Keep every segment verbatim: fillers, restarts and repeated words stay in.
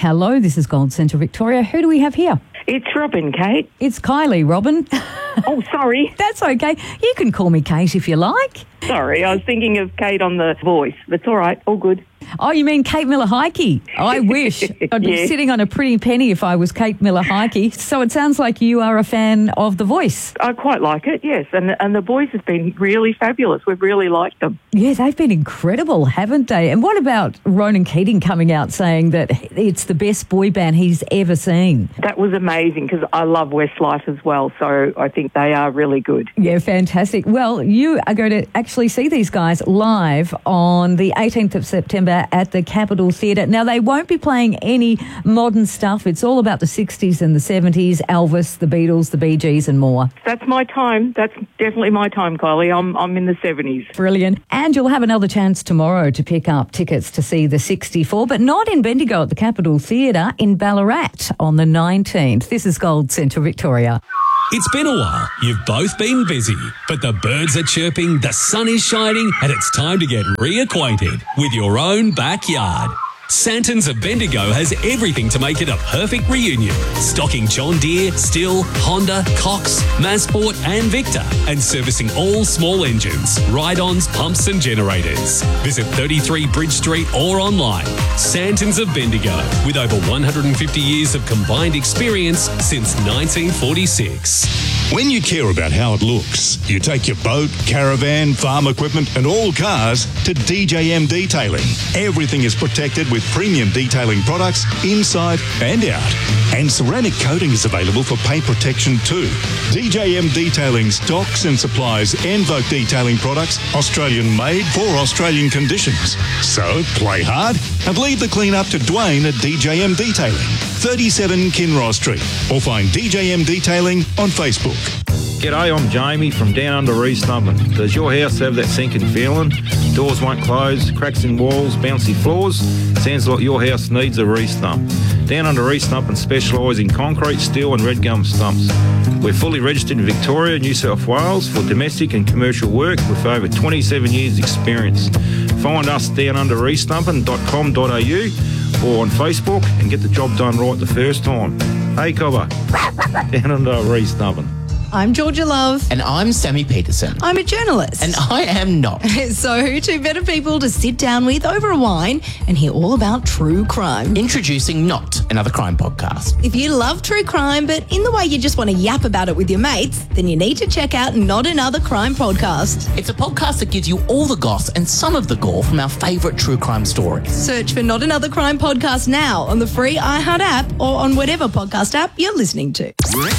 Hello, this is Gold Central Victoria. Who do we have here? It's Robin, Kate. It's Kylie, Robin. Oh, sorry. That's okay. You can call me Kate if you like. Sorry, I was thinking of Kate on the voice. That's all right, all good. Oh, you mean Kate Miller-Heidke? I wish. I'd be Yeah. sitting on a pretty penny if I was Kate Miller-Heidke. So it sounds like you are a fan of The Voice. I quite like it, yes. And and the boys have been really fabulous. We've really liked them. Yeah, they've been incredible, haven't they? And what about Ronan Keating coming out saying that it's the best boy band he's ever seen? That was amazing because I love Westlife as well, so I think they are really good. Yeah, fantastic. Well, you are going to actually see these guys live on the eighteenth of September at the Capitol Theatre. Now, they won't be playing any modern stuff. It's all about the sixties and the seventies, Elvis, the Beatles, the Bee Gees and more. That's my time. That's definitely my time, Kylie. I'm I'm in the seventies. Brilliant. And you'll have another chance tomorrow to pick up tickets to see the sixty-four, but not in Bendigo at the Capitol Theatre, in Ballarat on the nineteenth. This is Gold Central Victoria. It's been a while. You've both been busy, but the birds are chirping, the sun is shining, and it's time to get reacquainted with your own backyard. Santons of Bendigo has everything to make it a perfect reunion. Stocking John Deere, Stihl, Honda, Cox, Masport and Victor. And servicing all small engines, ride-ons, pumps and generators. Visit thirty-three Bridge Street or online. Santons of Bendigo, with over one hundred fifty years of combined experience since nineteen forty-six. When you care about how it looks, you take your boat, caravan, farm equipment and all cars to D J M Detailing. Everything is protected with premium detailing products inside and out. And ceramic coating is available for paint protection too. D J M Detailing stocks and supplies Envoke detailing products, Australian made for Australian conditions. So play hard and leave the clean up to Dwayne at D J M Detailing, thirty-seven Kinross Street, or find D J M Detailing on Facebook. G'day, I'm Jamie from Down Under East Nubbin. Does your house have that sinking feeling? Doors won't close, cracks in walls, bouncy floors? Sounds like your house needs a re-stump. Down Under East Nubbin specialise in concrete, steel and red gum stumps. We're fully registered in Victoria, New South Wales for domestic and commercial work with over twenty-seven years experience. Find us down under east nubbin dot com dot a u or on Facebook and get the job done right the first time. Hey, Cobber, Down Under East Nubbin. I'm Georgia Love. And I'm Sammy Peterson. I'm a journalist. And I am not. So who two better people to sit down with over a wine and hear all about true crime? Introducing Not, another crime podcast. If you love true crime, but in the way you just want to yap about it with your mates, then you need to check out Not Another Crime Podcast. It's a podcast that gives you all the goss and some of the gore from our favourite true crime stories. Search for Not Another Crime Podcast now on the free iHeart app or on whatever podcast app you're listening to.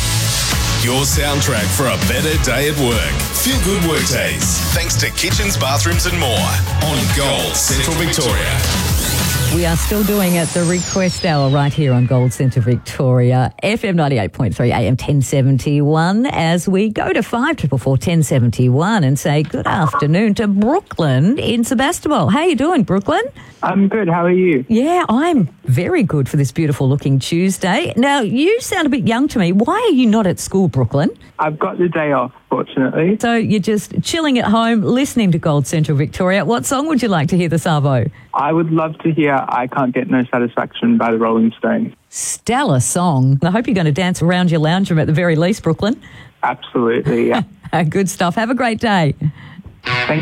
Your soundtrack for a better day at work. Feel good work days. Thanks to Kitchens, Bathrooms and More on Gold Central Victoria. We are still doing it, the request hour right here on Gold Central Victoria, F M ninety-eight point three, A M ten seventy-one, as we go to five four four, ten seventy-one and say good afternoon to Brooklyn in Sebastopol. How you doing, Brooklyn? I'm good. How are you? Yeah, I'm very good for this beautiful looking Tuesday. Now, you sound a bit young to me. Why are you not at school, Brooklyn? I've got the day off, fortunately. So you're just chilling at home, listening to Gold Central Victoria. What song would you like to hear this arvo? I would love to hear I Can't Get No Satisfaction by the Rolling Stones. Stellar song. I hope you're going to dance around your lounge room at the very least, Brooklyn. Absolutely, yeah. Good stuff. Have a great day. Thank